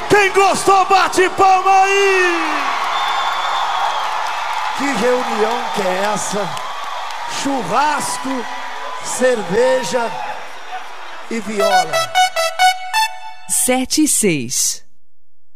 Quem gostou, bate palma aí! Que reunião que é essa? Churrasco, cerveja e viola. 7 e 6.